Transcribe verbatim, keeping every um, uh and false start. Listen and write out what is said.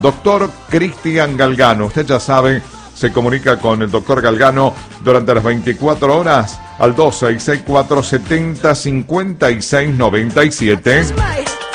Doctor Cristian Galgano. Usted ya sabe, se comunica con el doctor Galgano durante las veinticuatro horas al dos seis seis cuatro siete cero cinco seis nueve siete.